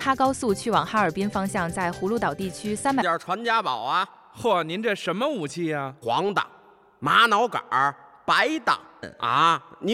哈高速去往哈尔滨方向，在葫芦岛地区300 点传家宝啊！ 嚯，您这什么武器呀？ 黄的、玛瑙杆、白的啊！